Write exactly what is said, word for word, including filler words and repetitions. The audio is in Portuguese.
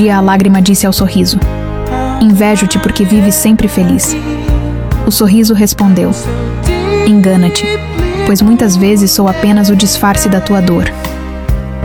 dia a lágrima disse ao sorriso: "Invejo-te porque vives sempre feliz." O sorriso respondeu: "Engana-te, pois muitas vezes sou apenas o disfarce da tua dor."